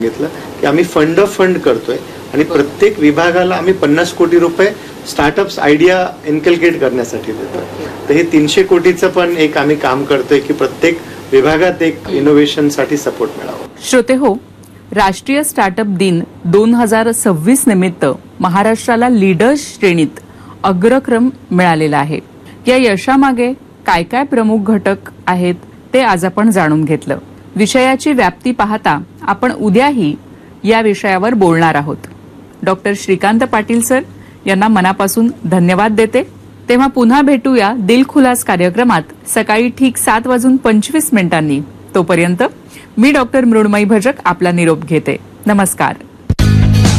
सांगितलं की आम्ही फंड ऑफ फंड करतोय आणि प्रत्येक विभागाला आम्ही 50 कोटी रुपये स्टार्टअप्स आयडिया इनकल्केट करण्यासाठी देतो. तर हे 300 कोटीचं पण एक आम्ही काम करतोय की प्रत्येक विभागात एक इनोव्हेशनसाठी सपोर्ट मिळावा. श्रोते हो, राष्ट्रीय स्टार्टअप दिन 2026 निमित्त महाराष्ट्राला लीडर्स श्रेणीत अग्रक्रम मिळालेला आहे. या यशामागे काय काय प्रमुख घटक आहेत ते आज आपण जाणून घेतलं. विषयाची व्याप्ती पाहता आपण उद्याही या विषयावर बोलणार आहोत. डॉक्टर श्रीकांत पाटील सर यांना मनापासून धन्यवाद देते. तेव्हा पुन्हा भेटूया दिलखुलास कार्यक्रमात सकाळी ठीक 7:25 तोपर्यंत मी डॉक्टर मृण्मयी भजक आपला निरोप घेते. नमस्कार.